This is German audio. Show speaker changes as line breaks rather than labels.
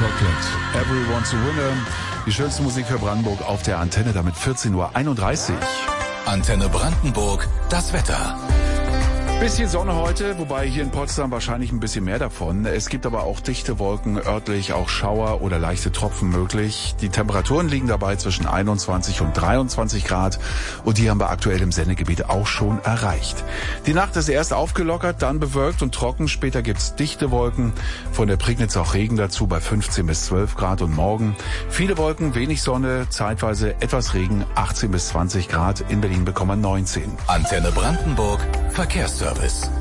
Chocolate, Everyone's a Winner. Die schönste Musik für Brandenburg auf der Antenne, damit 14:31 Uhr.
Antenne Brandenburg, das Wetter.
Bisschen Sonne heute, wobei hier in Potsdam wahrscheinlich ein bisschen mehr davon. Es gibt aber auch dichte Wolken, örtlich auch Schauer oder leichte Tropfen möglich. Die Temperaturen liegen dabei zwischen 21 und 23 Grad und die haben wir aktuell im Sendegebiet auch schon erreicht. Die Nacht ist erst aufgelockert, dann bewölkt und trocken. Später gibt's dichte Wolken, von der Prignitz auch Regen dazu bei 15 bis 12 Grad und morgen viele Wolken, wenig Sonne, zeitweise etwas Regen, 18 bis 20 Grad. In Berlin bekommen wir 19.
Antenne Brandenburg, Verkehrsservice.